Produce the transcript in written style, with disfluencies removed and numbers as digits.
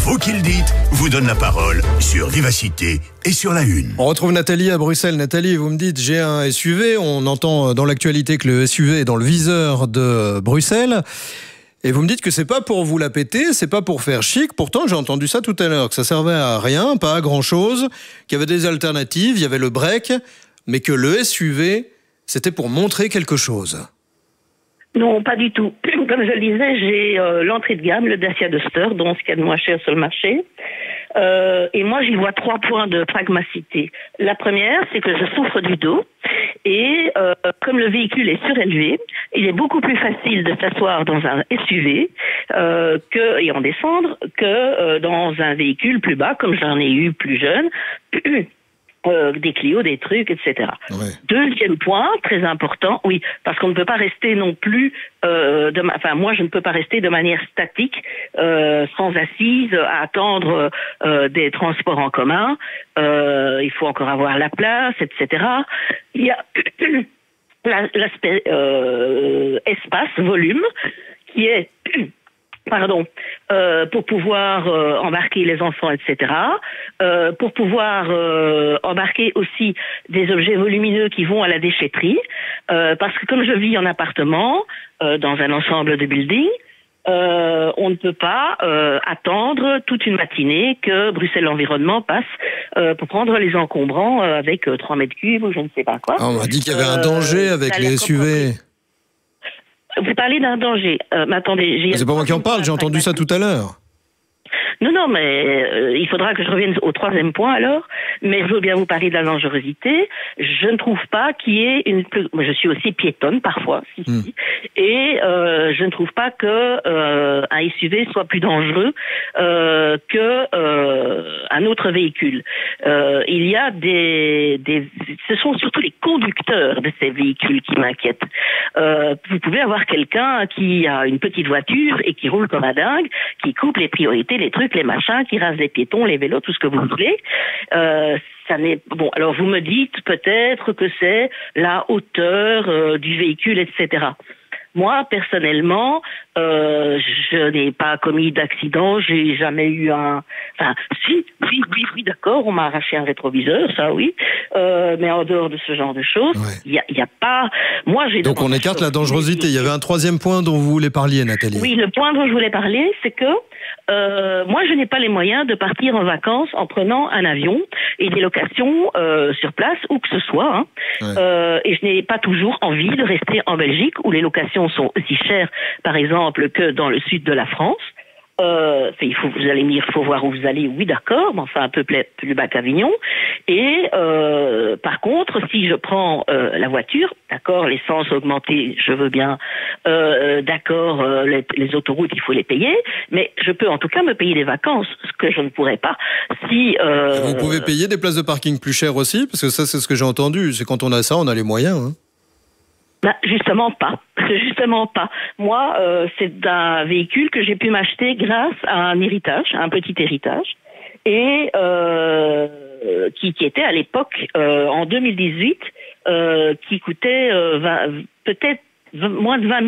Vous qui le dites vous donne la parole sur Vivacité et sur La Une. On retrouve Nathalie à Bruxelles. Nathalie, vous me dites, j'ai un SUV. On entend dans l'actualité que le SUV est dans le viseur de Bruxelles. Et vous me dites que c'est pas pour vous la péter, c'est pas pour faire chic. Pourtant, j'ai entendu ça tout à l'heure, que ça servait à rien, pas à grand chose, qu'il y avait des alternatives, il y avait le break, mais que le SUV, c'était pour montrer quelque chose. Non, pas du tout. Comme je le disais, j'ai l'entrée de gamme, le Dacia Duster, dont ce qu'il y a de moins cher sur le marché. Et moi, j'y vois 3 points de pragmaticité. La première, c'est que je souffre du dos. Et comme le véhicule est surélevé, il est beaucoup plus facile de s'asseoir dans un SUV et en descendre que dans un véhicule plus bas, comme j'en ai eu plus jeune. Des Clio, des trucs, etc. Ouais. Deuxième point, très important, oui, parce qu'on ne peut pas rester non plus, moi je ne peux pas rester de manière statique, sans assise, à attendre des transports en commun. Il faut encore avoir la place, etc. Il y a l'aspect espace, volume, qui est pour pouvoir embarquer les enfants, etc. Pour pouvoir embarquer aussi des objets volumineux qui vont à la déchetterie. Parce que comme je vis en appartement, dans un ensemble de buildings, on ne peut pas attendre toute une matinée que Bruxelles Environnement passe pour prendre les encombrants avec 3 mètres cubes ou je ne sais pas quoi. On m'a dit qu'il y avait un danger avec les SUV. Vous parlez d'un danger. Mais attendez, c'est pas moi qui en parle, j'ai entendu ça tout à l'heure. Non, mais il faudra que je revienne au 3e point alors. Mais je veux bien vous parler de la dangerosité. Je ne trouve pas qu'il y ait moi, je suis aussi piétonne parfois, si. Et je ne trouve pas que un SUV soit plus dangereux que un autre véhicule. Il y a ce sont surtout les conducteurs de ces véhicules qui m'inquiètent. Vous pouvez avoir quelqu'un qui a une petite voiture et qui roule comme un dingue, qui coupe les priorités, les trucs, les machins, qui rase les piétons, les vélos, tout ce que vous voulez. Ça n'est bon. Alors vous me dites peut-être que c'est la hauteur du véhicule, etc. Moi, personnellement, je n'ai pas commis d'accident, j'ai jamais eu oui, d'accord, on m'a arraché un rétroviseur, ça oui, mais en dehors de ce genre de choses, il y a pas. Moi, Donc on écarte la dangerosité. Il y avait un 3e point dont vous voulez parler, Nathalie. Oui, le point dont je voulais parler, c'est que moi, je n'ai pas les moyens de partir en vacances en prenant un avion et des locations sur place, où que ce soit. Et je n'ai pas toujours envie de rester en Belgique, où les locations sont aussi chères, par exemple, que dans le sud de la France. Vous allez me dire, il faut voir où vous allez. Oui, d'accord, mais enfin un peu plus bas qu'Avignon. Et par contre, si je prends la voiture, d'accord, l'essence augmentée, je veux bien. D'accord, les autoroutes, il faut les payer, mais je peux en tout cas me payer des vacances, ce que je ne pourrais pas si. Vous pouvez payer des places de parking plus chères aussi, parce que ça, c'est ce que j'ai entendu. C'est quand on a ça, on a les moyens. Hein. Justement pas. Moi, c'est un véhicule que j'ai pu m'acheter grâce à un petit héritage, et qui était à l'époque, en 2018, qui coûtait peut-être moins de 20 000